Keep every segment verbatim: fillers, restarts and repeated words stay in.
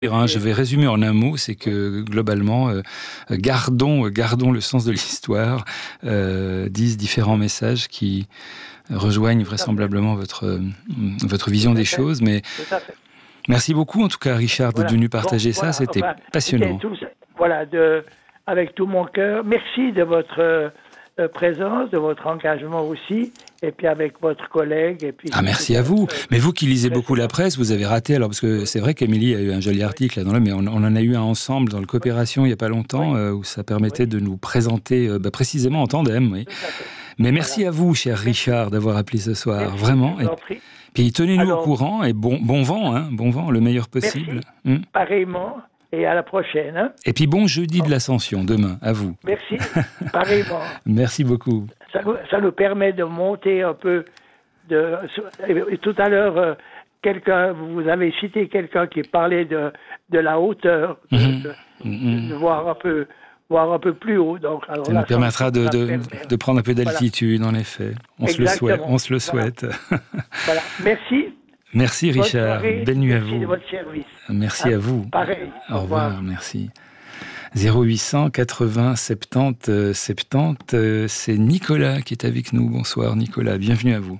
Hein, je vais résumer en un mot, c'est que globalement, euh, gardons, gardons le sens de l'histoire, euh, disent différents messages qui rejoignent vraisemblablement votre, euh, votre vision des choses. Mais Tout à fait. merci beaucoup en tout cas, Richard, d'être Voilà. venu partager Bon, ça, voilà. c'était Enfin, passionnant. Tout, voilà, de, avec tout mon cœur. Merci de votre euh, présence, de votre engagement aussi, et puis avec votre collègue. Et puis ah, merci à vous. Euh, mais vous qui lisez beaucoup la presse, vous avez raté, alors parce que c'est vrai qu'Émilie a eu un joli article là dans le, mais on, on en a eu un ensemble dans le Coopération il n'y a pas longtemps, oui. euh, où ça permettait oui. de nous présenter euh, bah, précisément en tandem. Oui. Mais merci voilà. à vous, cher Richard, d'avoir appelé ce soir, merci, vraiment. Et, puis tenez-nous alors, au courant et bon, bon vent, hein, bon vent, le meilleur possible. Merci. Hum. Pareillement. Et à la prochaine. Hein. Et puis bon jeudi de l'Ascension, demain, à vous. Merci, pareillement. Merci beaucoup. Ça nous, ça nous permet de monter un peu. De, et tout à l'heure, euh, quelqu'un, vous avez cité quelqu'un qui parlait de, de la hauteur, de, mmh. de, mmh. de voir, un peu, voir un peu plus haut. Donc, alors ça là, nous permettra ça, de, de, de prendre un peu d'altitude, voilà. En effet. On se le souhaite. On se le souhaite. Voilà. Voilà. Merci. Merci Richard, soirée, belle nuit merci à vous. De votre service. Merci hein, à vous. Pareil. Au, au revoir, revoir, merci. zéro huit cent quatre-vingts soixante-dix soixante-dix, c'est Nicolas qui est avec nous. Bonsoir Nicolas, bienvenue à vous.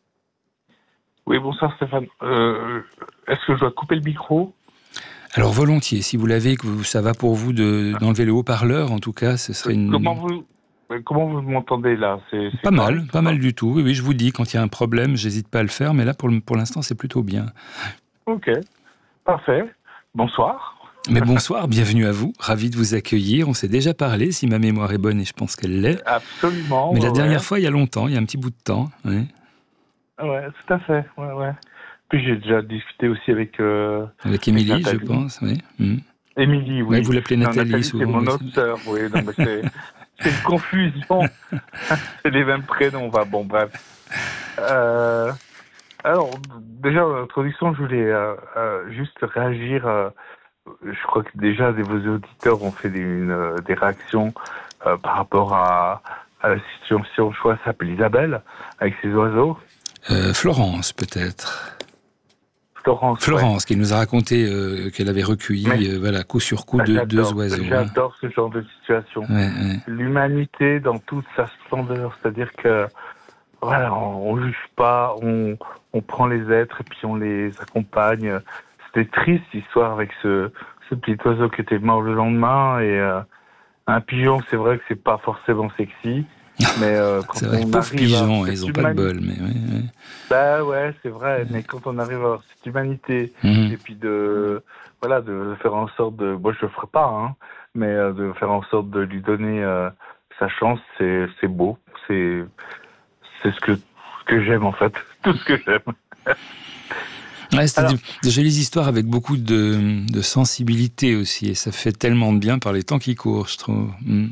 Oui, bonsoir Stéphane. Euh, est-ce que je dois couper le micro ? Alors volontiers, si vous l'avez, que ça va pour vous de, d'enlever le haut-parleur, en tout cas, ce serait une... Comment vous... Comment vous m'entendez là ? c'est, c'est Pas mal, correct, pas mal du tout. Oui, oui, je vous dis, quand il y a un problème, j'hésite pas à le faire, mais là, pour, pour l'instant, c'est plutôt bien. Ok, parfait. Bonsoir. Mais bonsoir, bienvenue à vous. Ravi de vous accueillir. On s'est déjà parlé, si ma mémoire est bonne, et je pense qu'elle l'est. Absolument. Mais ouais, la dernière ouais. fois, il y a longtemps, il y a un petit bout de temps. Ouais, ouais tout à fait. Ouais, ouais. Puis j'ai déjà discuté aussi avec... Euh, avec Émilie, avec je pense. Oui. Mmh. Émilie, oui. Ouais, vous l'appelez Nathalie, non, Nathalie souvent. C'est mon oui, autre sœur, oui. Non, mais c'est... C'est une confusion. C'est les mêmes prénoms. Enfin, bon, bref. Euh, alors, déjà, en introduction, je voulais euh, euh, juste réagir. Euh, je crois que déjà, des, vos auditeurs ont fait des, une, des réactions euh, par rapport à, à la situation. Je crois qu'elle s'appelle Isabelle, avec ses oiseaux. Euh, Florence, peut-être. Florence, Florence ouais. qui nous a raconté euh, qu'elle avait recueilli, Mais, euh, voilà, coup sur coup, deux, deux oiseaux. J'adore hein. ce genre de situation. Ouais, ouais. L'humanité dans toute sa splendeur, c'est-à-dire que voilà, on, on juge pas, on, on prend les êtres et puis on les accompagne. C'était triste l'histoire avec ce, ce petit oiseau qui était mort le lendemain et euh, un pigeon. C'est vrai que c'est pas forcément sexy. Mais euh, quand c'est vrai, on pauvres pigeons, ils ont humanité... pas de bol, mais ouais, ouais. Bah ouais, c'est vrai. Mais quand on arrive à avoir cette humanité mmh. et puis de voilà de faire en sorte de, moi je le ferai pas, hein, mais euh, de faire en sorte de lui donner euh, sa chance, c'est c'est beau, c'est c'est ce que ce que j'aime en fait, tout ce que j'aime. Ouais, c'est Alors, de, de jolies histoires avec beaucoup de, de sensibilité aussi, et ça fait tellement de bien par les temps qui courent, je trouve. Mmh.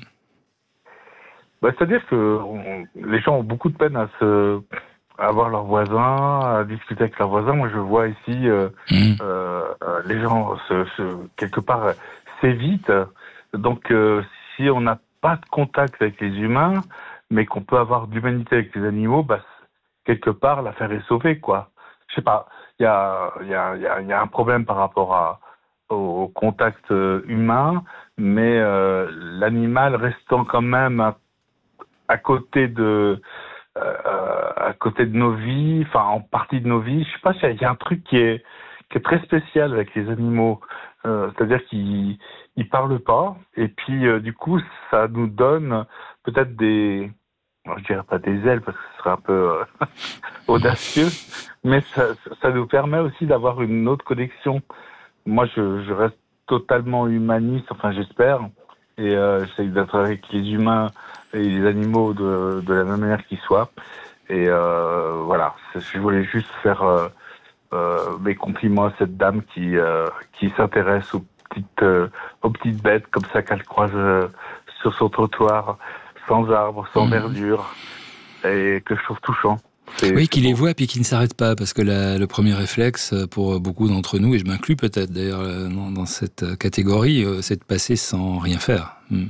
Bah, c'est-à-dire que on, les gens ont beaucoup de peine à se à voir leurs voisins, à discuter avec leurs voisins. Moi, je vois ici euh, mmh. euh, les gens se, se, quelque part s'évitent. Donc, euh, si on n'a pas de contact avec les humains, mais qu'on peut avoir d'humanité avec les animaux, bah, quelque part, l'affaire est sauvée, quoi. Je sais pas. Il y a, il y a, il y a, il y a un problème par rapport à au, au contact humain, mais euh, l'animal restant quand même à à côté de euh, à côté de nos vies, enfin en partie de nos vies. Je sais pas, il y a un truc qui est qui est très spécial avec les animaux, euh, c'est-à-dire qu'ils ils parlent pas et puis euh, du coup ça nous donne peut-être des, alors, je dirais pas des ailes parce que ce serait un peu euh, audacieux, mais ça, ça nous permet aussi d'avoir une autre connexion. Moi, je, je reste totalement humaniste, enfin j'espère, et euh, j'essaie d'être avec les humains et les animaux de, de la même manière qu'ils soient. Et euh, voilà, je voulais juste faire euh, euh, mes compliments à cette dame qui euh, qui s'intéresse aux petites euh, aux petites bêtes comme ça qu'elle croise euh, sur son trottoir, sans arbres, sans mmh. verdure, et que je trouve touchant. C'est, oui, c'est qui beau. les voit puis qui ne s'arrête pas, parce que la, le premier réflexe pour beaucoup d'entre nous, et je m'inclus peut-être d'ailleurs dans, dans cette catégorie, c'est de passer sans rien faire. Mmh.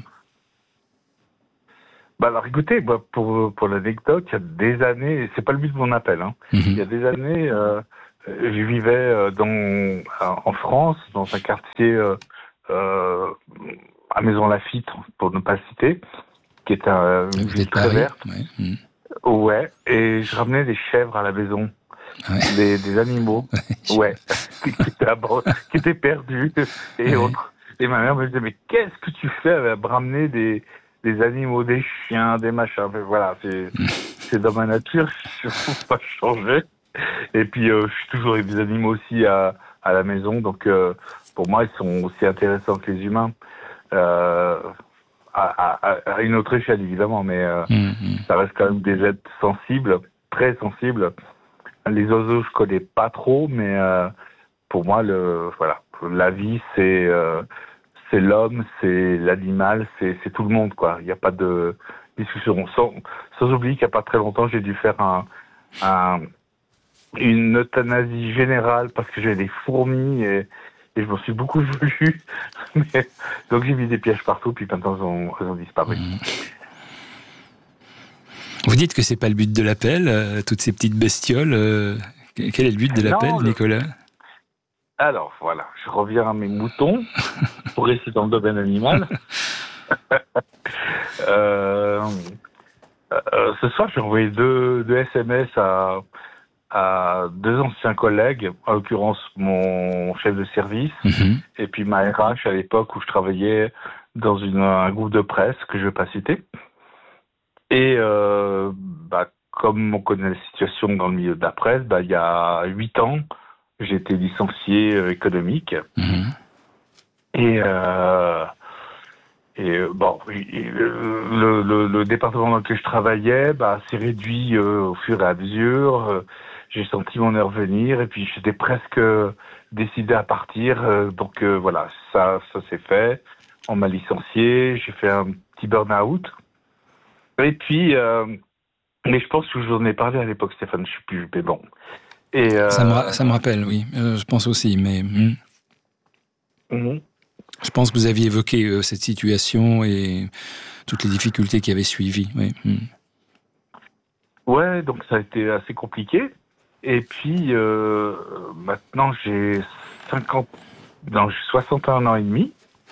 Bah alors écoutez, bah pour pour l'anecdote, il y a des années, c'est pas le but de mon appel, hein. Mm-hmm. Il y a des années, euh, je vivais dans, en France, dans un quartier euh, euh, à Maison Lafitte, pour ne pas le citer, qui est un, une ville très verte. Ouais. Mmh. Ouais, et je ramenais des chèvres à la maison, ouais. des, des animaux, ouais, qui, étaient qui étaient perdus et ouais. autres. Et ma mère me disait, mais qu'est-ce que tu fais à ramener des, des animaux, des chiens, des machins. Mais voilà, c'est, c'est dans ma nature, je ne peux pas changer. Et puis, euh, je suis toujours avec des animaux aussi à, à la maison, donc euh, pour moi, ils sont aussi intéressants que les humains. Euh, À, à, à une autre échelle, évidemment, mais euh, mmh. ça reste quand même des êtres sensibles, très sensibles. Les oiseaux, je connais pas trop, mais euh, pour moi, le, voilà, la vie, c'est, euh, c'est l'homme, c'est l'animal, c'est, c'est tout le monde, quoi. Il n'y a pas de discussion. Sans, sans oublier qu'il n'y a pas très longtemps, j'ai dû faire un, un, une euthanasie générale parce que j'ai des fourmis et Et je m'en suis beaucoup voulu. Mais... Donc j'ai mis des pièges partout, puis maintenant elles ont, elles ont disparu. Mmh. Vous dites que c'est pas le but de l'appel, euh, toutes ces petites bestioles. Euh, quel est le but de l'appel, non, le... Nicolas ? Alors voilà, je reviens à mes moutons, pour rester dans le domaine animal. euh, euh, ce soir, j'ai envoyé deux, deux S M S à... à deux anciens collègues, en l'occurrence mon chef de service, mmh. et puis ma R H à l'époque où je travaillais dans une, un groupe de presse que je ne vais pas citer. Et euh, bah, comme on connaît la situation dans le milieu de la presse, bah, il y a huit ans, j'ai été licencié euh, économique. Mmh. Et, euh, et bon, le, le, le département dans lequel je travaillais bah, s'est réduit euh, au fur et à mesure. Euh, J'ai senti mon heure venir et puis j'étais presque décidé à partir. Euh, donc euh, voilà, ça, ça s'est fait. On m'a licencié, j'ai fait un petit burn-out. Et puis, euh, mais je pense que je vous en ai parlé à l'époque, Stéphane, je ne sais plus, mais bon. Et, euh, ça, me, ça me rappelle, oui, euh, je pense aussi, mais... Mm. Mm. Je pense que vous aviez évoqué euh, cette situation et toutes les difficultés qui avaient suivi, oui. Mm. Ouais, donc ça a été assez compliqué. Et puis, euh, maintenant, j'ai cinquante, non, j'ai soixante et un ans et demi.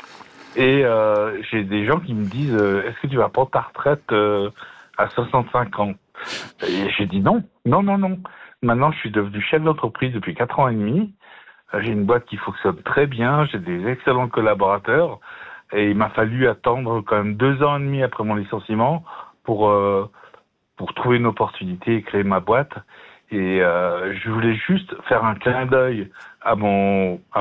Et euh, j'ai des gens qui me disent euh, « Est-ce que tu vas prendre ta retraite euh, à soixante-cinq ans ?» Et j'ai dit non, non, non, non. Maintenant, je suis devenu chef d'entreprise depuis quatre ans et demi. J'ai une boîte qui fonctionne très bien. J'ai des excellents collaborateurs. Et il m'a fallu attendre quand même deux ans et demi après mon licenciement pour, euh, pour trouver une opportunité et créer ma boîte. Et euh, je voulais juste faire un clin d'œil à mon à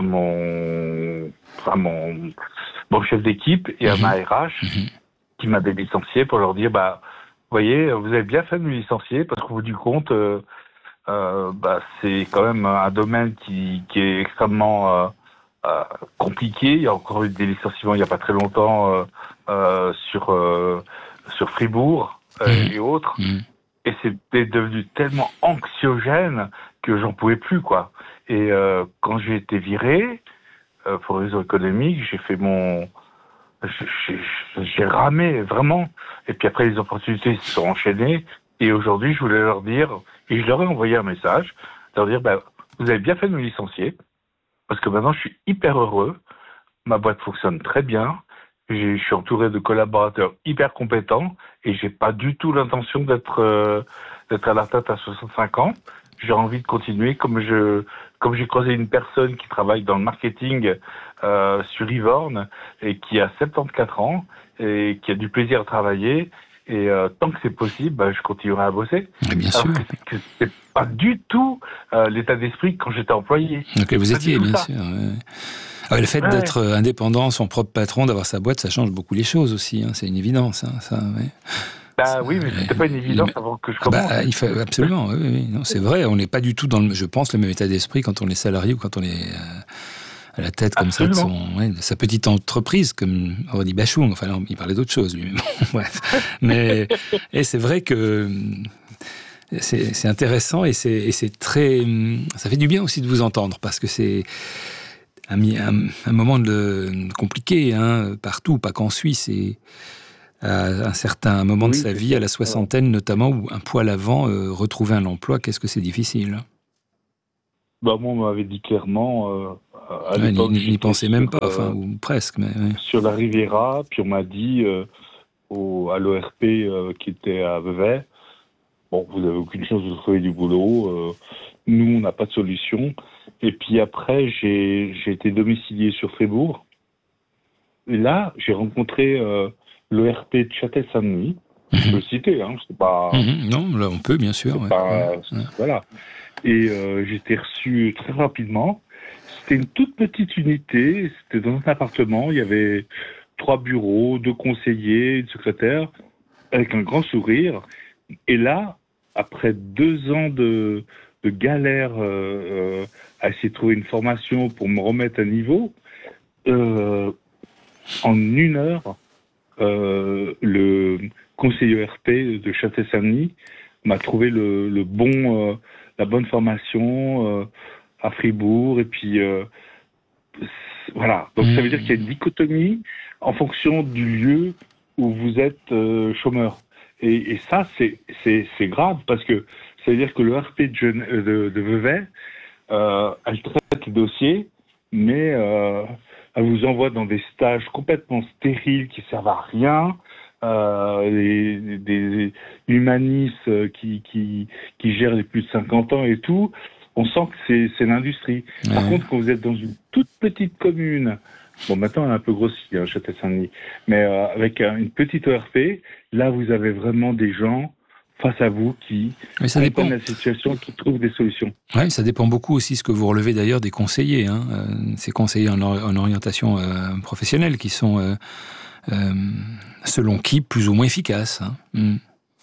mon à mon, mon chef d'équipe et à ma R H mmh. qui m'avait licencié pour leur dire bah vous voyez vous avez bien fait de me licencier parce qu'au bout du compte euh, euh, bah c'est quand même un domaine qui qui est extrêmement euh, euh, compliqué. Il y a encore eu des licenciements il y a pas très longtemps euh, euh, sur euh, sur Fribourg euh, mmh. et autres. Mmh. Et c'était devenu tellement anxiogène que j'en pouvais plus, quoi. Et euh, quand j'ai été viré, euh, pour raison économique, j'ai fait mon... J'ai, j'ai ramé, vraiment. Et puis après, les opportunités se sont enchaînées. Et aujourd'hui, je voulais leur dire, et je leur ai envoyé un message, leur dire, bah, vous avez bien fait de me licencier, parce que maintenant, je suis hyper heureux. Ma boîte fonctionne très bien. Je suis entouré de collaborateurs hyper compétents et j'ai pas du tout l'intention d'être euh, d'être à la retraite à soixante-cinq ans. J'ai envie de continuer comme je comme j'ai croisé une personne qui travaille dans le marketing euh, sur Yvorne et qui a soixante-quatorze ans et qui a du plaisir à travailler. Et euh, tant que c'est possible, bah, je continuerai à bosser. Mais bien sûr. Que, que c'est pas du tout euh, l'état d'esprit quand j'étais employé. Donc vous étiez, bien ça. sûr. Ouais. Ah, le fait ouais. d'être indépendant, son propre patron, d'avoir sa boîte, ça change beaucoup les choses aussi. Hein. C'est une évidence. Hein, ça, ouais. Bah ça, oui, mais c'était pas une évidence mais... avant que je ah commence. bah, il faut, absolument, oui, oui. Non, c'est vrai. On n'est pas du tout dans le, je pense, le même état d'esprit quand on est salarié ou quand on est euh, à la tête comme absolument. ça de, son, ouais, de sa petite entreprise, comme aurait dit Bachung. Enfin, non, il parlait d'autre chose, lui. Mais bon, bref. Mais et c'est vrai que c'est, c'est intéressant et c'est, et c'est très, ça fait du bien aussi de vous entendre parce que c'est un, un, un moment de, compliqué, hein, partout, pas qu'en Suisse. Et à un certain moment oui, de sa vie, à la soixantaine notamment, ou un poil avant, euh, retrouver un emploi, qu'est-ce que c'est difficile. Bah, moi, on m'avait dit clairement, euh, à Ouais, l'époque... n'y pensez même pas, euh, enfin, ou presque. Mais, ouais. Sur la Riviera, puis on m'a dit, euh, au, à l'O R P euh, qui était à Vevey, bon, vous n'avez aucune chance de trouver du boulot, euh, nous, on n'a pas de solution. Et puis après, j'ai, j'ai été domicilié sur Fribourg. Et là, j'ai rencontré euh, l'O R P de Châtel-Saint-Denis. Je peux le citer, hein, c'est pas... Mmh, non, là, on peut, bien sûr. Ouais. Pas, Ouais. Voilà. Et euh, j'ai été reçu très rapidement. C'était une toute petite unité, c'était dans un appartement, il y avait trois bureaux, deux conseillers, une secrétaire, avec un grand sourire. Et là, après deux ans de, de galère euh, euh, à essayer de trouver une formation pour me remettre à niveau, euh, en une heure, euh, le conseiller R P de Châtel-Saint-Denis m'a trouvé le, le bon, euh, la bonne formation euh, à Fribourg. Et puis, euh, voilà. Donc, mmh. ça veut dire qu'il y a une dichotomie en fonction du lieu où vous êtes euh, chômeur. Et, et ça, c'est, c'est, c'est grave parce que ça veut dire que le R P de, de, de Vevey, euh, elle traite les dossiers, mais euh, elle vous envoie dans des stages complètement stériles qui servent à rien. Euh, les, des humanistes qui, qui, qui gèrent les plus de cinquante ans et tout, on sent que c'est, c'est l'industrie. Ouais. Par contre, quand vous êtes dans une toute petite commune, bon, maintenant, on a un peu grossi, hein, Châtel-Saint-Denis, mais euh, avec un, une petite O R P, là, vous avez vraiment des gens face à vous qui comprennent la situation, qui trouvent des solutions. Oui, ça dépend beaucoup aussi, ce que vous relevez d'ailleurs des conseillers, hein, euh, ces conseillers en, or- en orientation euh, professionnelle qui sont... Euh, Euh, selon qui, plus ou moins efficace. Hein. Mm.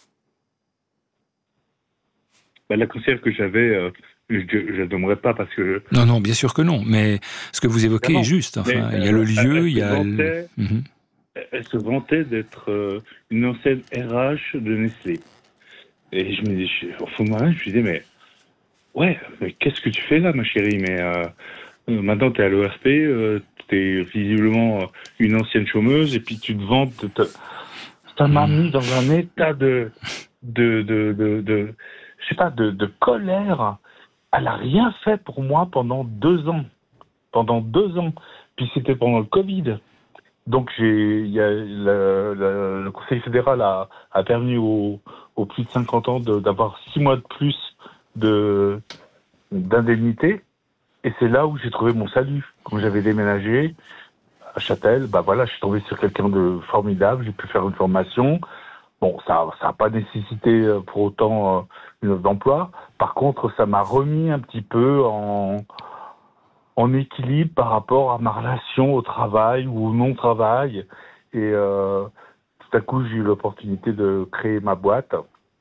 Bah, la conseillère que j'avais, euh, je ne nommerai pas parce que... Non, non, bien sûr que non, mais ce que vous évoquez est juste. Enfin, mais, il y a le lieu, il y a... Vantait, le... mm-hmm. Elle se vantait d'être euh, une ancienne R H de Nestlé. Et je me dis, au fond de moi, je me disais, mais... Ouais, mais qu'est-ce que tu fais là, ma chérie? Mais euh, maintenant, tu es à l'O R P, euh, tu es visiblement une ancienne chômeuse, et puis tu te vantes. De te... Ça m'a mis dans un état de, de, de, de, de je sais pas, de, de colère. Elle a rien fait pour moi pendant deux ans. Pendant deux ans. Puis c'était pendant le Covid. Donc j'ai, il y a le, le, le Conseil fédéral a, a permis aux, aux plus de cinquante ans de, d'avoir six mois de plus de d'indemnité. Et c'est là où j'ai trouvé mon salut. Quand j'avais déménagé à Châtel, bah voilà, je suis tombé sur quelqu'un de formidable, j'ai pu faire une formation. Bon, ça ça n'a pas nécessité pour autant une offre d'emploi. Par contre, ça m'a remis un petit peu en, en équilibre par rapport à ma relation au travail ou au non-travail. Et euh, tout à coup, j'ai eu l'opportunité de créer ma boîte.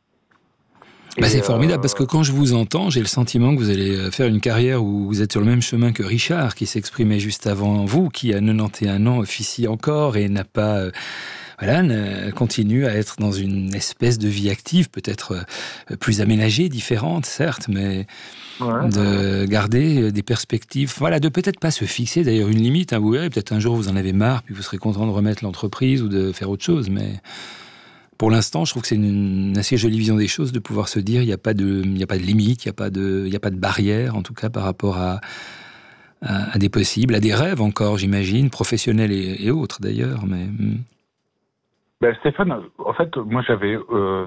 Bah c'est formidable, euh... parce que quand je vous entends, j'ai le sentiment que vous allez faire une carrière où vous êtes sur le même chemin que Richard, qui s'exprimait juste avant vous, qui à quatre-vingt-onze ans officie encore et n'a pas... Euh, voilà, continue à être dans une espèce de vie active, peut-être euh, plus aménagée, différente, certes, mais ouais, de ouais. garder des perspectives, voilà, de peut-être pas se fixer d'ailleurs une limite, hein, vous verrez, peut-être un jour vous en avez marre, puis vous serez content de remettre l'entreprise ou de faire autre chose, mais... Pour l'instant, je trouve que c'est une, une assez jolie vision des choses de pouvoir se dire il n'y a pas de, il n'y a pas de limite, il n'y a pas de, il n'y a pas de barrière, en tout cas par rapport à, à, à des possibles, à des rêves encore, j'imagine, professionnels et, et autres d'ailleurs. Mais ben Stéphane, en fait, moi j'avais, euh,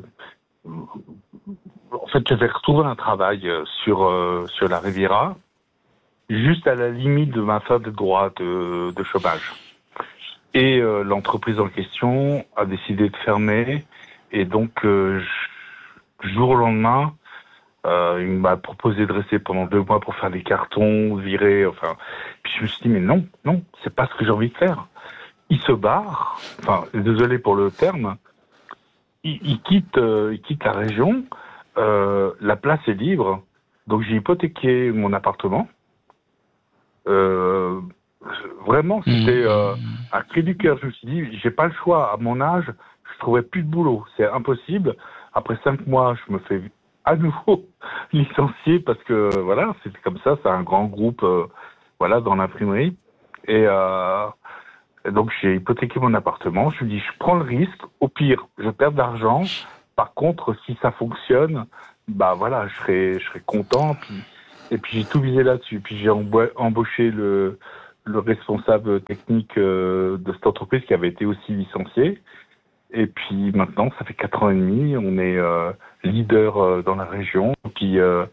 en fait, j'avais retrouvé un travail sur euh, sur la Riviera, juste à la limite de ma fin de droit de, de chômage. Et euh, l'entreprise en question a décidé de fermer. Et donc, euh, jour au lendemain, euh, il m'a proposé de rester pendant deux mois pour faire des cartons, virer, enfin... Puis je me suis dit, mais non, non, c'est pas ce que j'ai envie de faire. Il se barre, enfin, désolé pour le terme, il, il, quitte, euh, il quitte la région, euh, la place est libre, donc j'ai hypothéqué mon appartement. Euh... Vraiment, c'était euh, un cri du cœur. Je me suis dit, j'ai pas le choix. À mon âge, je trouvais plus de boulot. C'est impossible. Après cinq mois, je me fais à nouveau licencier parce que voilà, c'était comme ça. C'est un grand groupe, euh, voilà, dans l'imprimerie. Et, euh, et donc j'ai hypothéqué mon appartement. Je me dis, je prends le risque. Au pire, je perds de l'argent. Par contre, si ça fonctionne, bah voilà, je serai, je serai content. Puis Et puis j'ai tout visé là-dessus. Puis j'ai embo- embauché le, le responsable technique euh, de cette entreprise qui avait été aussi licencié. Et puis maintenant, ça fait quatre ans et demi, on est euh, leader euh, dans la région. Et puis euh,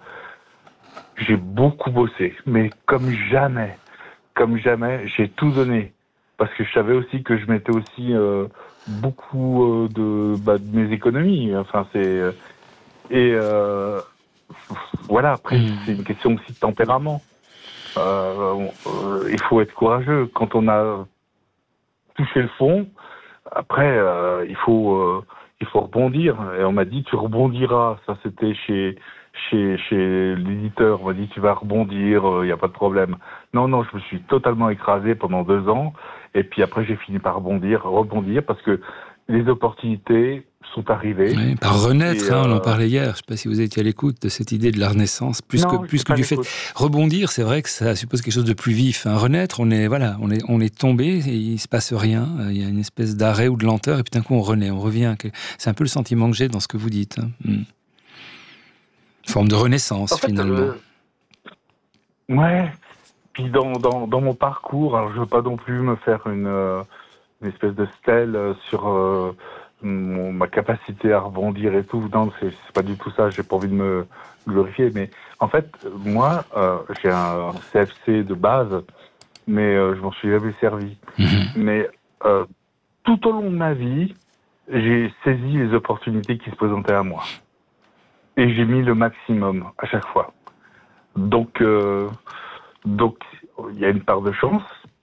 j'ai beaucoup bossé, mais comme jamais, comme jamais, j'ai tout donné. Parce que je savais aussi que je mettais aussi euh, beaucoup euh, de, bah, de mes économies. Enfin, c'est euh, et euh, voilà. Après, mmh. c'est une question aussi de tempérament. Euh, euh, il faut être courageux. Quand on a touché le fond, après, euh, il faut euh, il faut rebondir. Et on m'a dit, tu rebondiras. Ça, c'était chez chez chez l'éditeur. On m'a dit, tu vas rebondir. Il euh, n'y a pas de problème. Non, non, je me suis totalement écrasé pendant deux ans. Et puis après, j'ai fini par rebondir, rebondir, parce que les opportunités sont arrivées. Oui, par renaître, et, hein, euh... on en parlait hier. Je ne sais pas si vous étiez à l'écoute de cette idée de la renaissance, plus non, que plus que du fait rebondir. C'est vrai que ça suppose quelque chose de plus vif. Hein. Renaître, on est voilà, on est on est tombé, et il se passe rien. Il y a une espèce d'arrêt ou de lenteur, et puis d'un coup on renaît, on revient. C'est un peu le sentiment que j'ai dans ce que vous dites. Hein. Une forme de renaissance, en fait, finalement. Euh... Ouais. Puis dans, dans, dans mon parcours, alors je veux pas non plus me faire une, euh, une espèce de stèle sur euh, mon, ma capacité à rebondir et tout. Non, c'est, c'est pas du tout ça. J'ai pas envie de me glorifier. Mais en fait, moi, euh, j'ai un C F C de base, mais euh, je m'en suis jamais servi. Mmh. Mais euh, tout au long de ma vie, j'ai saisi les opportunités qui se présentaient à moi. Et j'ai mis le maximum à chaque fois. Donc... Euh, Donc, il y a une part de chance.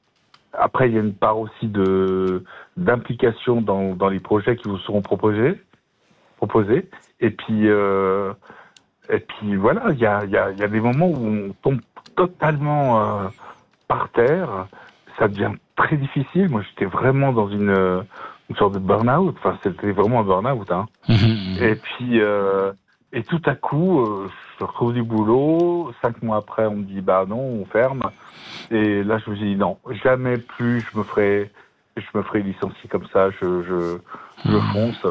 Après, il y a une part aussi de d'implication dans, dans les projets qui vous seront proposés. proposés. Et puis, euh, et puis voilà, il y a, il y, a, il y a des moments où on tombe totalement euh, par terre. Ça devient très difficile. Moi, j'étais vraiment dans une, une sorte de burn-out. Enfin, c'était vraiment un burn-out. Hein. Mmh. Et puis... Euh, Et tout à coup, euh, je retrouve du boulot. Cinq mois après, on me dit bah non, on ferme. Et là, je me suis dit non, jamais plus je me ferai, je me ferai licencier comme ça. Je, je, je fonce.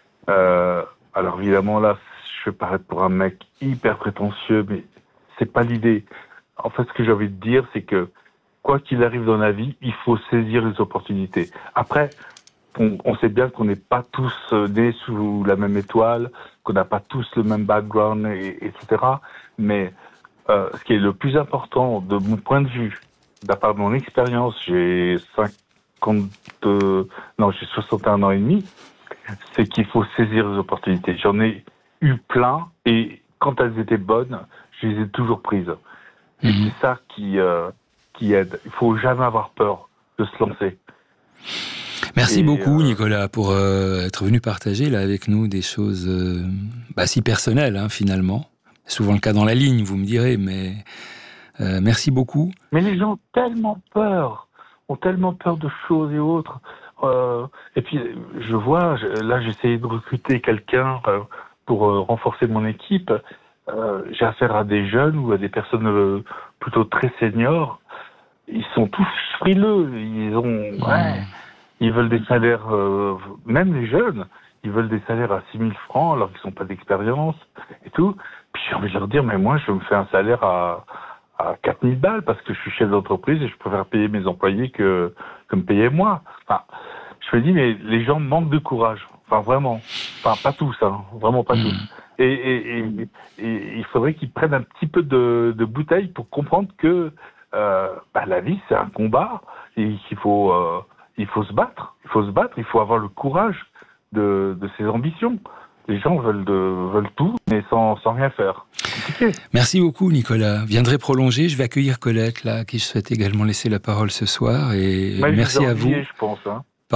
Euh, alors évidemment là, je vais paraître pour un mec hyper prétentieux, mais c'est pas l'idée. En fait, ce que j'ai envie de dire, c'est que quoi qu'il arrive dans la vie, il faut saisir les opportunités. Après. On, on sait bien qu'on n'est pas tous nés sous la même étoile, qu'on n'a pas tous le même background, et, et cetera. Mais euh, ce qui est le plus important de mon point de vue, d'après mon expérience, j'ai cinquante, euh, non, j'ai soixante et un ans et demi, c'est qu'il faut saisir les opportunités. J'en ai eu plein, et quand elles étaient bonnes, je les ai toujours prises. Et mmh. c'est ça qui euh, qui aide. Il faut jamais avoir peur de se lancer. Merci et beaucoup, euh... Nicolas, pour euh, être venu partager là avec nous des choses euh, bah, si personnelles, hein, finalement. C'est souvent le cas dans la ligne, vous me direz, mais euh, merci beaucoup. Mais les gens ont tellement peur, ont tellement peur de choses et autres. Euh, et puis, je vois, je, là, j'essayais de recruter quelqu'un euh, pour euh, renforcer mon équipe. Euh, j'ai affaire à des jeunes ou à des personnes euh, plutôt très seniors. Ils sont tous frileux. Ils ont... Ouais, mmh. Ils veulent des salaires, euh, même les jeunes, ils veulent des salaires à six mille francs alors qu'ils n'ont pas d'expérience et tout. Puis j'ai envie de leur dire, mais moi, je me fais un salaire à, à quatre mille balles parce que je suis chef d'entreprise et je préfère payer mes employés que, que me payer moi. Enfin, je me dis, mais les gens manquent de courage. Enfin, vraiment. Enfin, pas tous, hein. Vraiment pas mmh. tous. Et, et, et, et il faudrait qu'ils prennent un petit peu de, de bouteille pour comprendre que euh, bah, la vie, c'est un combat et qu'il faut... Euh, Il faut se battre, il faut se battre, il faut avoir le courage de, de ses ambitions. Les gens veulent, de, veulent tout, mais sans, sans rien faire. C'est compliqué. Merci beaucoup, Nicolas. Viendrez prolonger. Je vais accueillir Colette, là, à qui je souhaite également laisser la parole ce soir. Et mais merci vous à vous. Je pense, hein. Pardon ?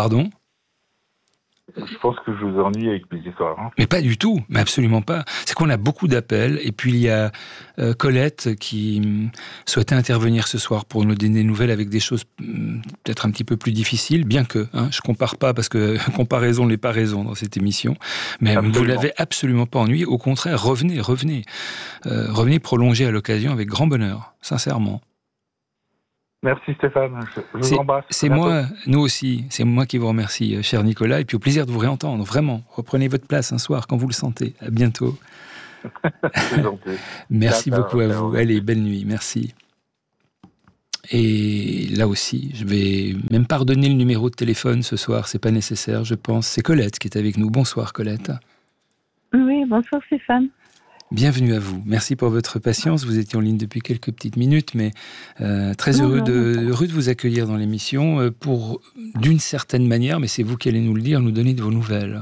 Je pense que je vous ennuie avec mes histoires. Hein. Mais pas du tout, mais absolument pas. C'est qu'on a beaucoup d'appels, et puis il y a euh, Colette qui hum, souhaitait intervenir ce soir pour nous donner des nouvelles avec des choses hum, peut-être un petit peu plus difficiles, bien que hein, je compare pas, parce que comparaison n'est pas raison dans cette émission, mais absolument. Vous l'avez absolument pas ennuyé, au contraire, revenez, revenez. Euh, revenez prolonger à l'occasion avec grand bonheur, sincèrement. Merci Stéphane, je, je c'est, vous embrasse. C'est moi, nous aussi, c'est moi qui vous remercie, cher Nicolas, et puis au plaisir de vous réentendre, vraiment. Reprenez votre place un soir quand vous le sentez. À bientôt. C'est gentil. Merci Ciao, beaucoup à ciao. vous. Allez, belle nuit, merci. Et là aussi, je vais même pas redonner le numéro de téléphone ce soir, c'est pas nécessaire, je pense. C'est Colette qui est avec nous. Bonsoir Colette. Oui, bonsoir Stéphane. Bienvenue à vous. Merci pour votre patience. Vous étiez en ligne depuis quelques petites minutes, mais euh, très Non, heureux non, de, non. heureux de vous accueillir dans l'émission euh, pour, d'une certaine manière, mais c'est vous qui allez nous le dire, nous donner de vos nouvelles.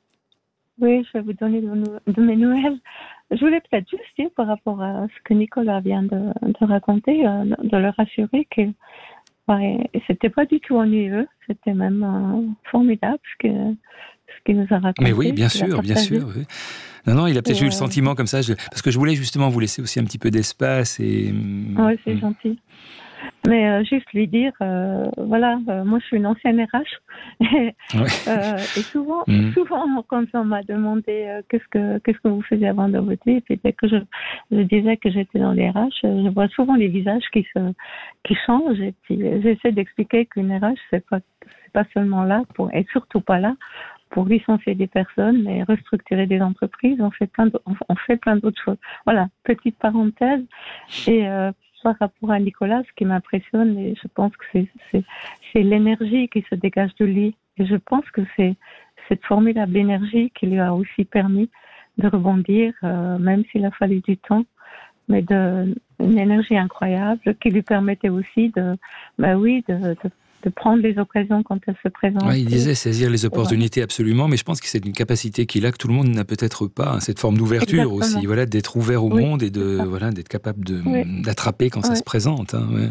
Oui, je vais vous donner de, nou- de mes nouvelles. Je voulais peut-être juste dire par rapport à ce que Nicolas vient de, de raconter, euh, de le rassurer que ouais, c'était pas du tout ennuyeux, c'était même euh, formidable ce que ce qu'il nous a raconté. Mais oui, bien ce qu'il a sûr, bien partagé. sûr. Oui. Non, non, il a peut-être Et, eu le euh, sentiment comme ça, je- parce que je voulais justement vous laisser aussi un petit peu d'espace et. Ouais, c'est Mm. gentil. Mais euh, juste lui dire, euh, voilà, euh, moi je suis une ancienne R H. et, Ouais. euh, et souvent, Mm. souvent quand on m'a demandé euh, qu'est-ce que qu'est-ce que vous faisiez avant de voter, puis dès que je, je disais que j'étais dans les R H, euh, je vois souvent les visages qui se qui changent. Et puis euh, j'essaie d'expliquer qu'une R H c'est pas c'est pas seulement là pour et surtout pas là pour licencier des personnes, mais restructurer des entreprises. On fait plein de, on fait plein d'autres choses. Voilà, petite parenthèse. Et euh, par rapport à Nicolas, ce qui m'impressionne, et je pense que c'est, c'est, c'est l'énergie qui se dégage de lui. Et je pense que c'est cette formidable énergie qui lui a aussi permis de rebondir, euh, même s'il a fallu du temps, mais de, une énergie incroyable qui lui permettait aussi de, bah oui, de, de, de prendre les occasions quand elles se présentent. Ouais, il disait saisir les opportunités absolument, mais je pense que c'est une capacité qu'il a que tout le monde n'a peut-être pas, hein, cette forme d'ouverture Exactement. aussi, voilà, d'être ouvert au Oui, monde et de c'est ça. voilà, d'être capable de Oui. d'attraper quand ça Oui. se présente. Hein, ouais,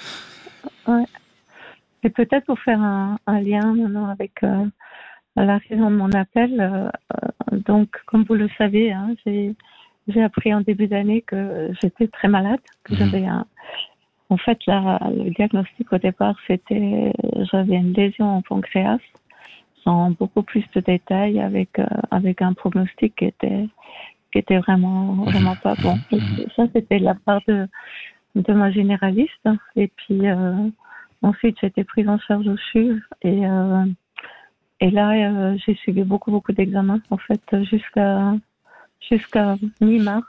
ouais. Ouais. Et peut-être pour faire un, un lien maintenant avec euh, la raison de mon appel. Euh, euh, donc, comme vous le savez, hein, j'ai, j'ai appris en début d'année que j'étais très malade, que Mhm. j'avais un. En fait, la, le diagnostic au départ, c'était j'avais une lésion en pancréas, sans beaucoup plus de détails, avec euh, avec un pronostic qui était qui était vraiment vraiment pas bon. Et ça, c'était de la part de de ma généraliste. Et puis euh, ensuite, j'ai été prise en charge au C U V et euh, et là, euh, j'ai suivi beaucoup beaucoup d'examens en fait jusqu'à jusqu'à mi-mars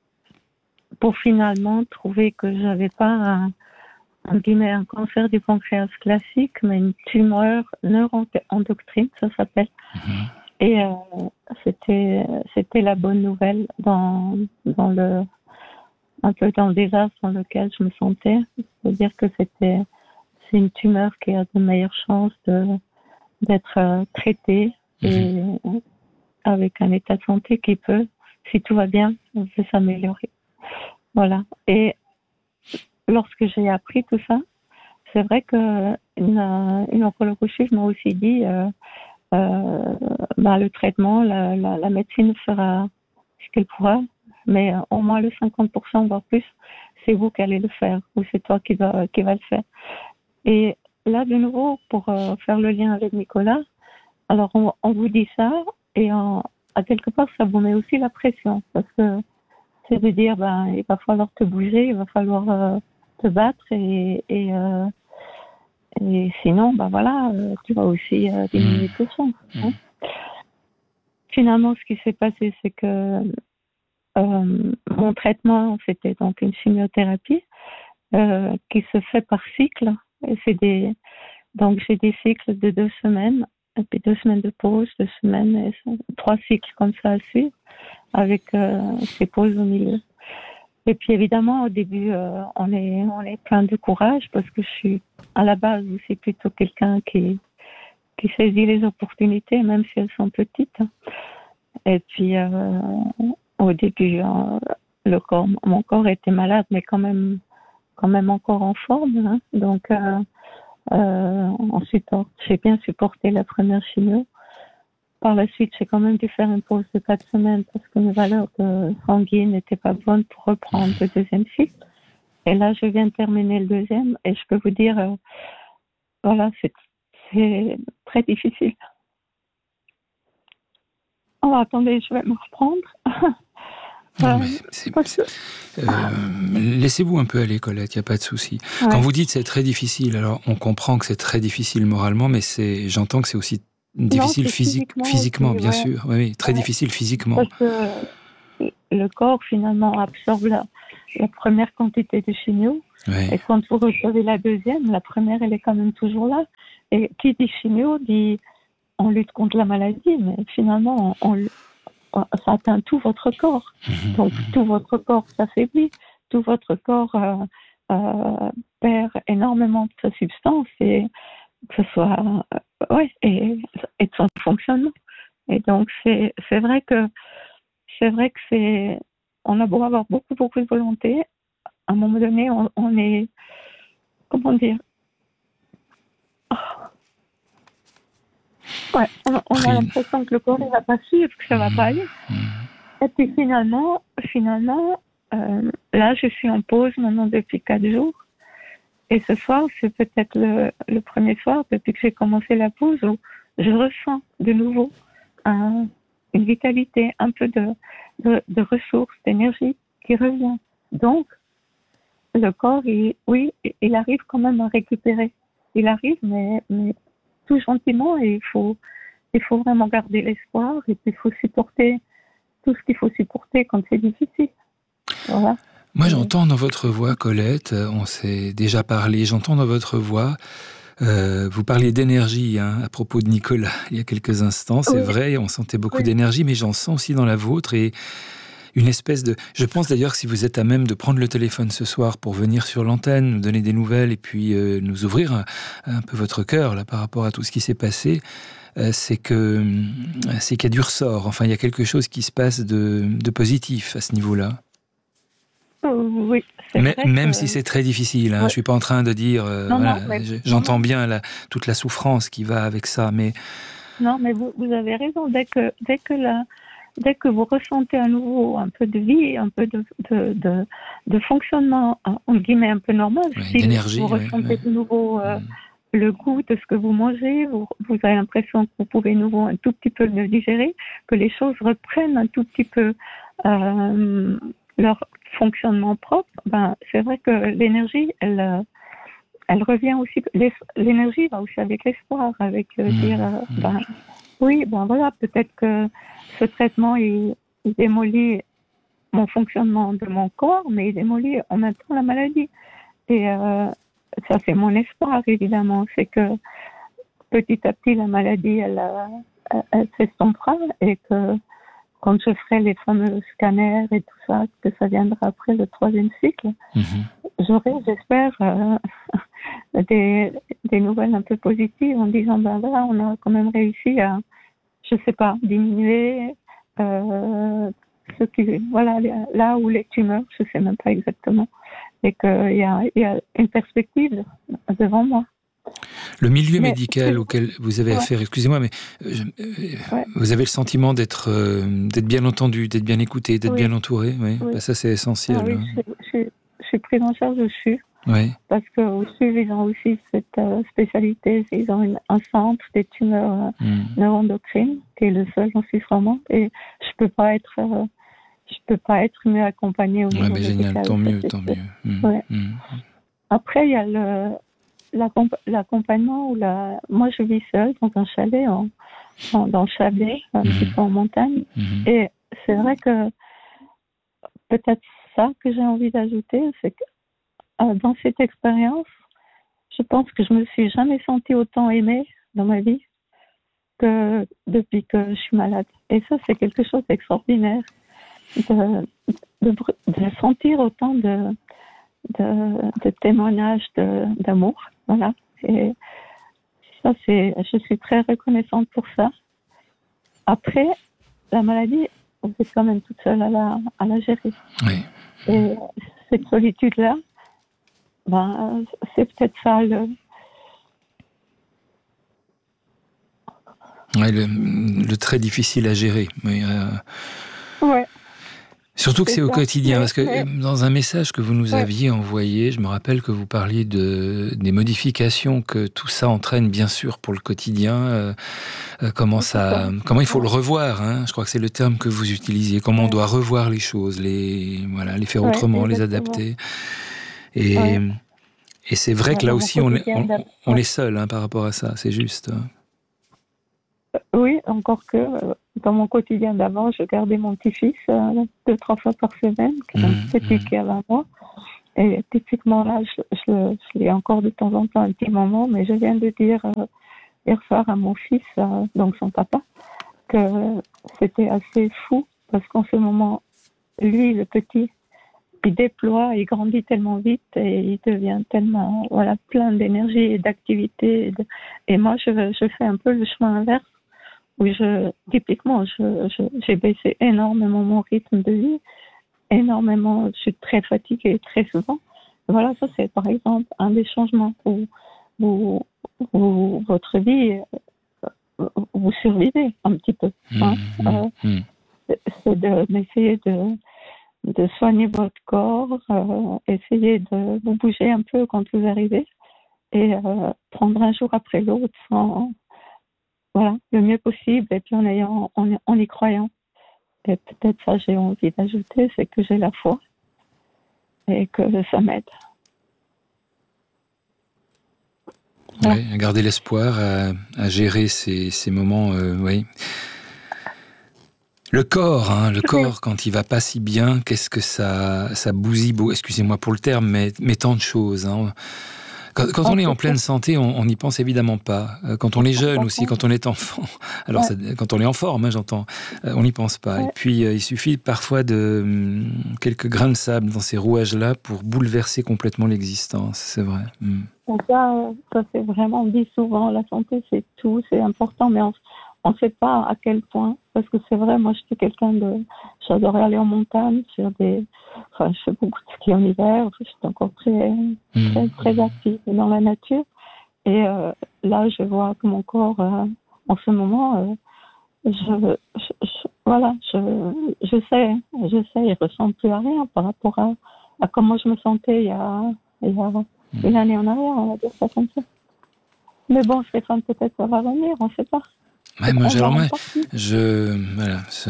pour finalement trouver que j'avais pas un, un, guillemets, un cancer du pancréas classique, mais une tumeur neuroendocrine, ça s'appelle. Mm-hmm. Et euh, c'était c'était la bonne nouvelle dans dans le un peu dans le désastre dans lequel je me sentais. C'est-à-dire que c'était c'est une tumeur qui a de meilleures chances de d'être euh, traitée mm-hmm. et avec un état de santé qui peut, si tout va bien, peut s'améliorer. Voilà. Et lorsque j'ai appris tout ça, c'est vrai que une, une oncologue m'a aussi dit euh, euh, bah, le traitement, la, la, la médecine fera ce qu'elle pourra, mais euh, au moins le cinquante pour cent, voire plus, c'est vous qui allez le faire ou c'est toi qui va, qui va le faire. Et là, de nouveau, pour euh, faire le lien avec Nicolas, alors on, on vous dit ça et en, à quelque part, ça vous met aussi la pression parce que c'est de dire, ben, il va falloir te bouger, il va falloir euh, te battre et, et, euh, et sinon, ben voilà, euh, tu vas aussi euh, diminuer tes chances. Hein. Finalement, ce qui s'est passé, c'est que euh, mon traitement, c'était donc une chimiothérapie euh, qui se fait par cycle. Et c'est des, donc j'ai des cycles de deux semaines, et puis deux semaines de pause, deux semaines, et trois cycles comme ça à suivre, avec euh, ces pauses au milieu. Et puis évidemment, au début, euh, on est on est plein de courage parce que je suis à la base aussi plutôt quelqu'un qui qui saisit les opportunités, même si elles sont petites. Et puis euh, au début, euh, le corps, mon corps était malade, mais quand même quand même encore en forme. Hein. Donc euh, euh, ensuite, j'ai bien supporté la première chimio. Par la suite, j'ai quand même dû faire une pause de quatre semaines parce que mes valeurs sanguines n'étaient pas bonnes pour reprendre le deuxième cycle. Et là, je viens de terminer le deuxième et je peux vous dire, euh, voilà, c'est, c'est très difficile. Oh, attendez, je vais me reprendre. Non, mais c'est, c'est, euh, laissez-vous un peu aller, Colette, il n'y a pas de souci. Ouais. Quand vous dites c'est très difficile, alors on comprend que c'est très difficile moralement, mais c'est, j'entends que c'est aussi difficile non, c'est physique, physiquement, physiquement aussi, bien ouais. sûr. Oui, très ouais. difficile physiquement. Parce que le corps finalement absorbe la, la première quantité de chimio. Ouais. Et quand vous recevez la deuxième, la première, elle est quand même toujours là. Et qui dit chimio dit on lutte contre la maladie, mais finalement, on, on, ça atteint tout votre corps. Mmh. Donc, tout votre corps s'affaiblit, tout votre corps euh, euh, perd énormément de sa substance, et que ce soit, euh, ouais, et, et de son fonctionnement. Et donc, c'est, c'est vrai que, c'est vrai que c'est, on a beau avoir beaucoup, beaucoup de volonté, à un moment donné, on, on est, comment dire, oh. ouais, on, on a l'impression que le corps ne va pas suivre, que ça ne va pas aller. Et puis finalement, finalement, euh, là, je suis en pause maintenant depuis quatre jours. Et ce soir, c'est peut-être le, le premier soir depuis que j'ai commencé la pause où je ressens de nouveau un, une vitalité, un peu de, de, de ressources, d'énergie qui revient. Donc, le corps, il, oui, il arrive quand même à récupérer. Il arrive, mais, mais tout gentiment, et il faut, il faut vraiment garder l'espoir, et puis il faut supporter tout ce qu'il faut supporter quand c'est difficile. Voilà. Moi, j'entends dans votre voix, Colette, on s'est déjà parlé, j'entends dans votre voix, euh, vous parliez d'énergie hein, à propos de Nicolas il y a quelques instants, c'est oui. vrai, on sentait beaucoup oui. d'énergie, mais j'en sens aussi dans la vôtre, et une espèce de... Je pense d'ailleurs que si vous êtes à même de prendre le téléphone ce soir pour venir sur l'antenne, nous donner des nouvelles et puis euh, nous ouvrir un, un peu votre cœur là, par rapport à tout ce qui s'est passé, euh, c'est, que, c'est qu'il y a du ressort. Enfin, il y a quelque chose qui se passe de, de positif à ce niveau-là. Oui, c'est mais, vrai même que... si c'est très difficile, hein, ouais. je ne suis pas en train de dire... Euh, non, voilà, non, mais... j'entends non, bien la, toute la souffrance qui va avec ça, mais... Non, mais vous, vous avez raison. Dès que, dès que la... Dès que vous ressentez à nouveau un peu de vie, un peu de, de, de, de fonctionnement, entre guillemets, un peu normal, ouais, si d'énergie, vous ouais, ressentez ouais. de nouveau euh, mmh. le goût de ce que vous mangez, vous, vous avez l'impression que vous pouvez nouveau un tout petit peu le digérer, que les choses reprennent un tout petit peu euh, leur fonctionnement propre, ben, c'est vrai que l'énergie, elle, elle revient aussi, l'énergie va aussi avec l'espoir, avec euh, mmh. dire, euh, ben, oui, ben voilà, peut-être que ce traitement, il, il démolit mon fonctionnement de mon corps, mais il démolit en même temps la maladie. Et euh, ça, c'est mon espoir, évidemment. C'est que petit à petit, la maladie, elle, elle, elle s'estompera et que quand je ferai les fameux scanners et tout ça, que ça viendra après le troisième cycle, mm-hmm. j'aurai, j'espère, euh, des, des nouvelles un peu positives en disant, ben voilà, on a quand même réussi à, je sais pas, diminuer euh, ce qui, voilà, là où les tumeurs, je sais même pas exactement, et qu'il y a, il y a une perspective devant moi. Le milieu mais, médical c'est... auquel vous avez ouais. affaire, excusez-moi, mais je, euh, ouais. vous avez le sentiment d'être, euh, d'être bien entendu, d'être bien écouté, d'être oui. bien entouré, oui. oui. Ben, ça c'est essentiel. Ah, oui, hein. je, je, je suis prise en charge au C H U. Oui. Parce qu'au C H U, ils ont aussi cette euh, spécialité, ils ont une, un centre des tumeurs euh, mm. neuroendocrines, qui est le seul en Suisse romande, et je peux pas être, euh, je peux pas être mieux accompagnée au niveau ouais, mais génial, médical. tant mieux, tant mieux. Mm. Ouais. Mm. Après, il y a le l'accompagnement où la, moi je vis seule dans un chalet en, en, dans le Chablais, un mm-hmm. petit peu en montagne, mm-hmm. et c'est vrai que peut-être ça que j'ai envie d'ajouter, c'est que euh, dans cette expérience, je pense que je me suis jamais sentie autant aimée dans ma vie que depuis que je suis malade. Et ça, c'est quelque chose d'extraordinaire, de, de, de sentir autant de, de, de témoignages de, d'amour. Voilà. Et ça, c'est, je suis très reconnaissante pour ça. Après, la maladie, vous êtes quand même toute seule à la, à la gérer. Oui. Et cette solitude-là, ben, c'est peut-être ça le... Ouais, le, le très difficile à gérer. Mais, euh... ouais. Surtout que c'est, c'est au quotidien, mais, parce que mais... dans un message que vous nous ouais. aviez envoyé, je me rappelle que vous parliez de, des modifications que tout ça entraîne, bien sûr, pour le quotidien. Euh, euh, comment, ça, comment il faut le revoir, hein, je crois que c'est le terme que vous utilisiez. Comment ouais. on doit revoir les choses, les, voilà, les faire ouais, autrement, les adapter. Et, ouais. et c'est vrai ouais, que là aussi, on est, on, on est seul hein, par rapport à ça, c'est juste. Oui, encore que euh, dans mon quotidien d'avant, je gardais mon petit-fils euh, deux, trois fois par semaine, qui est un mmh, petit mmh. qui a vingt mois. Et typiquement là, je, je, je l'ai encore de temps en temps un petit moment, mais je viens de dire euh, hier soir à mon fils, euh, donc son papa, que c'était assez fou, parce qu'en ce moment, lui, le petit, il déploie, il grandit tellement vite et il devient tellement voilà, plein d'énergie et d'activité. Et, de... et moi, je, je fais un peu le chemin inverse, où je, typiquement, je, je, j'ai baissé énormément mon rythme de vie, énormément, je suis très fatiguée très souvent. Voilà, ça c'est par exemple un des changements où, où, où votre vie, vous survivez un petit peu. Hein. Mmh, euh, mmh. C'est de, d'essayer de, de soigner votre corps, euh, essayer de vous bouger un peu quand vous arrivez et euh, prendre un jour après l'autre sans, voilà, le mieux possible et puis en, ayant, en, en y croyant. Et peut-être ça, j'ai envie d'ajouter, c'est que j'ai la foi et que ça m'aide. Voilà. Oui, à garder l'espoir, à, à gérer ces, ces moments, euh, oui. Le corps, hein, le corps, quand il va pas si bien, qu'est-ce que ça, ça bousille, beau, excusez-moi pour le terme, mais, mais tant de choses. Hein. Quand, quand on est en pleine santé, on n'y pense évidemment pas. Quand on est jeune aussi, quand on est enfant, alors ça, quand on est en forme, hein, j'entends, on n'y pense pas. Et puis, il suffit parfois de hum, quelques grains de sable dans ces rouages-là pour bouleverser complètement l'existence, c'est vrai. Hum. Ça, ça c'est vraiment dit souvent, la santé c'est tout, c'est important, mais on on ne sait pas à quel point, parce que c'est vrai, moi je suis quelqu'un de, j'adorais aller en montagne, sur des, enfin je fais beaucoup de ski en hiver, je suis encore très, très, très active dans la nature, et euh, là je vois que mon corps, euh, en ce moment, euh, je, je, je, voilà, je, je sais, je sais, il ne ressemble plus à rien par rapport à, à comment je me sentais il y a, il y a une année en arrière, on va dire ça comme ça. Mais bon, Stéphane, peut-être ça va revenir, on ne sait pas. Ouais, moi, alors moi, je, voilà, je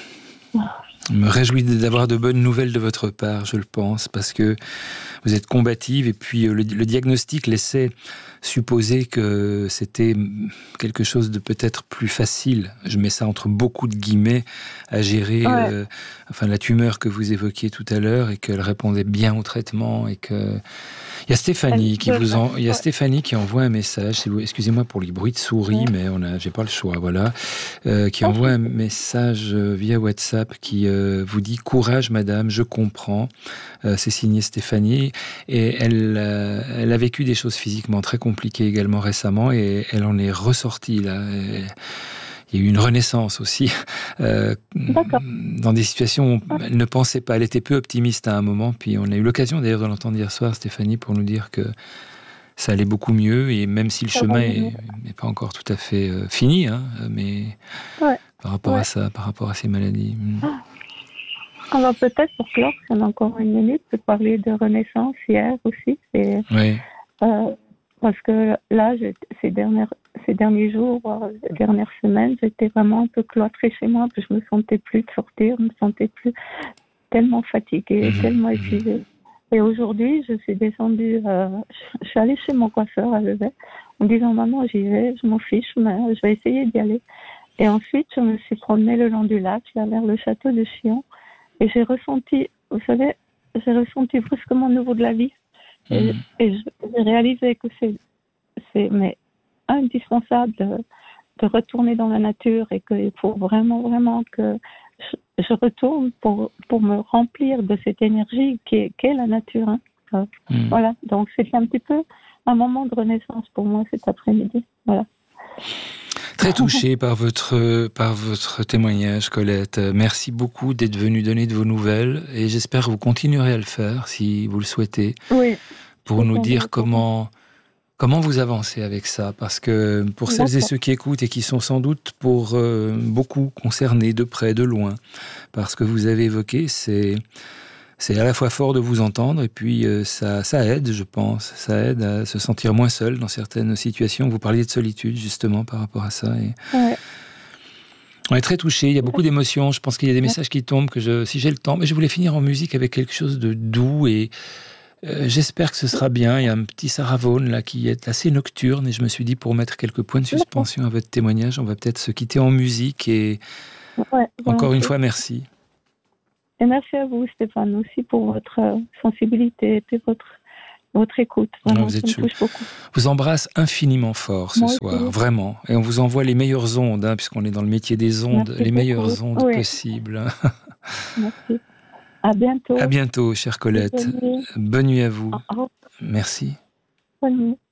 me réjouis d'avoir de bonnes nouvelles de votre part, je le pense, parce que vous êtes combative et puis le, le diagnostic laissait supposer que c'était quelque chose de peut-être plus facile. Je mets ça entre beaucoup de guillemets à gérer, ouais. euh, enfin la tumeur que vous évoquiez tout à l'heure et qu'elle répondait bien au traitement et que. Il y a Stéphanie qui vous en... il y a Stéphanie qui envoie un message. Excusez-moi pour les bruits de souris, mais on a, j'ai pas le choix, voilà. Euh, qui envoie un message via WhatsApp qui euh, vous dit courage, madame, je comprends. Euh, c'est signé Stéphanie et elle, euh, elle a vécu des choses physiquement très compliquées également récemment et elle en est ressortie là. Et... Il y a eu une renaissance aussi, euh, dans des situations où elle ne pensait pas. Elle était peu optimiste à un moment, puis on a eu l'occasion d'ailleurs de l'entendre hier soir, Stéphanie, pour nous dire que ça allait beaucoup mieux, et même si le ça chemin n'est pas encore tout à fait euh, fini, hein, mais ouais. par rapport ouais. à ça, par rapport à ces maladies. On va peut-être, pour clore, on a encore une minute, de parler de renaissance hier aussi. Et, oui. Euh, parce que là, je, ces, dernières, ces derniers jours, ces dernières semaines, j'étais vraiment un peu cloîtrée chez moi, puis je me sentais plus de sortir, je me sentais plus tellement fatiguée, mmh, tellement épuisée. Mmh. Et aujourd'hui, je suis descendue, euh, je suis allée chez mon coiffeur à Vevey, en disant, maman, j'y vais, je m'en fiche, mais je vais essayer d'y aller. Et ensuite, je me suis promenée le long du lac, là, vers le château de Chillon, et j'ai ressenti, vous savez, j'ai ressenti brusquement le nouveau de la vie. Et, mmh. et j'ai réalisé que c'est, c'est mais indispensable de, de retourner dans la nature et qu'il faut vraiment, vraiment que je, je retourne pour, pour me remplir de cette énergie qu'est, qu'est la nature. Hein. Euh, mmh. Voilà, donc c'est un petit peu un moment de renaissance pour moi cet après-midi. Voilà. Très touchée par votre, par votre témoignage, Colette. Merci beaucoup d'être venue donner de vos nouvelles et j'espère que vous continuerez à le faire si vous le souhaitez. Oui. Pour nous dire comment, comment vous avancez avec ça. Parce que pour celles D'accord. et ceux qui écoutent et qui sont sans doute pour euh, beaucoup concernés de près, de loin, parce que vous avez évoqué, c'est... C'est à la fois fort de vous entendre et puis euh, ça, ça aide, je pense. Ça aide à se sentir moins seul dans certaines situations. Vous parliez de solitude, justement, par rapport à ça. Et... Ouais. On est très touchés. Il y a beaucoup d'émotions. Je pense qu'il y a des messages qui tombent, que je, si j'ai le temps... Mais je voulais finir en musique avec quelque chose de doux et Euh, j'espère que ce sera bien. Il y a un petit Sarah Vaughan là qui est assez nocturne et je me suis dit pour mettre quelques points de suspension à votre témoignage, on va peut-être se quitter en musique et Ouais, encore une fois merci. Et merci à vous Stéphane aussi pour votre sensibilité et votre votre écoute. Vraiment, non, vous êtes ça me touche beaucoup. vous embrasse infiniment fort ce Moi soir, aussi. vraiment. Et on vous envoie les meilleures ondes, hein, puisqu'on est dans le métier des ondes, Merci les beaucoup. meilleures ondes Oui. possibles. Merci. À bientôt. À bientôt, chère Colette. Bonne nuit. Bonne nuit à vous. Au revoir. Merci. Bonne nuit.